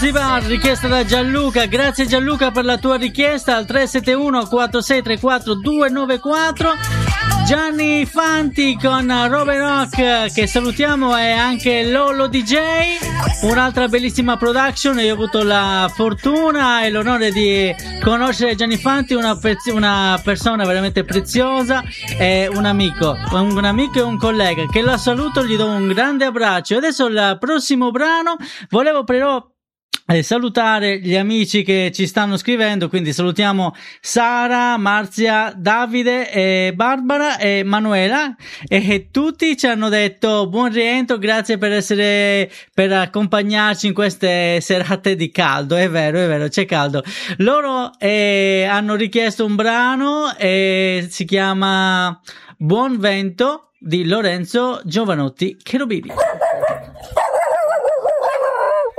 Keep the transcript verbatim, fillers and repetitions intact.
esclusiva richiesta da Gianluca. Grazie Gianluca per la tua richiesta al tre sette uno quattro sei tre quattro due nove quattro. Gianni Fanti con Robin Rock, che salutiamo, e anche Lolo D J, un'altra bellissima production. Io ho avuto la fortuna e l'onore di conoscere Gianni Fanti, una, prez- una persona veramente preziosa, e un amico, un, un amico e un collega, che la saluto, gli do un grande abbraccio. E adesso il prossimo brano, volevo però E salutare gli amici che ci stanno scrivendo, quindi salutiamo Sara, Marzia, Davide, e Barbara e Manuela, e tutti ci hanno detto buon rientro, grazie per essere, per accompagnarci in queste serate di caldo. È vero, è vero, c'è caldo. Loro eh, hanno richiesto un brano e si chiama Buon Vento di Lorenzo Giovanotti Cherubini.